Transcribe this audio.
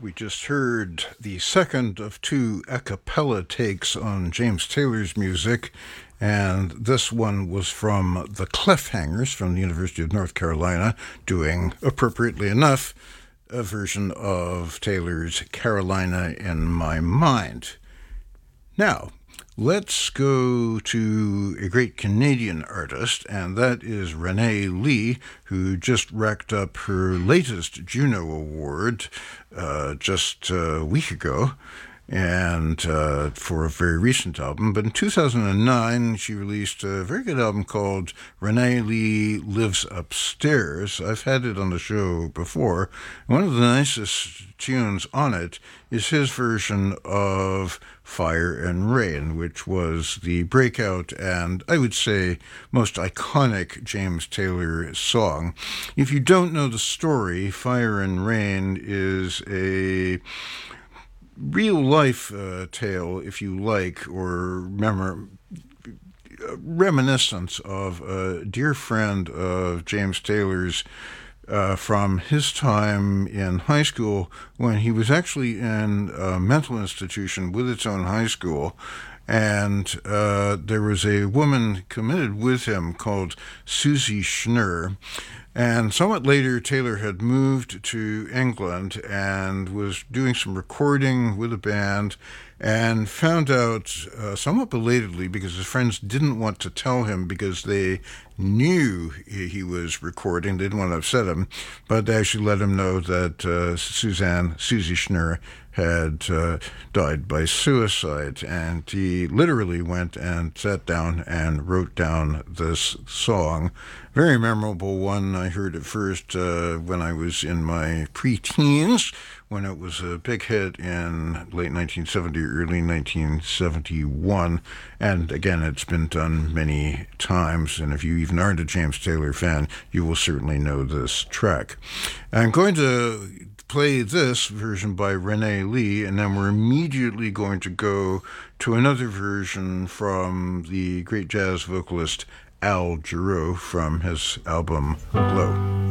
We just heard the second of two a cappella takes on James Taylor's music, and this one was from the Cliffhangers from the University of North Carolina, doing, appropriately enough, a version of Taylor's Carolina in My Mind. Now, let's go to a great Canadian artist, and that is Renee Lee, who just racked up her latest Juno Award just a week ago, and for a very recent album. But in 2009, she released a very good album called Renee Lee Lives Upstairs. I've had it on the show before. One of the nicest tunes on it is his version of Fire and Rain, which was the breakout and, I would say, most iconic James Taylor song. If you don't know the story, Fire and Rain is a real-life tale, if you like, or reminiscence of a dear friend of James Taylor's from his time in high school, when he was actually in a mental institution with its own high school. And there was a woman committed with him called Susie Schnurr. And somewhat later, Taylor had moved to England and was doing some recording with a band, and found out somewhat belatedly, because his friends didn't want to tell him because they knew he was recording. They didn't want to upset him, but they actually let him know that Susie Schnurr had died by suicide. And he literally went and sat down and wrote down this song. Very memorable one. I heard it first when I was in my preteens, when it was a big hit in late 1970, early 1971. And again, it's been done many times. And if you even aren't a James Taylor fan, you will certainly know this track. I'm going to play this version by Renee Lee, and then we're immediately going to go to another version from the great jazz vocalist Al Jarreau from his album Glow.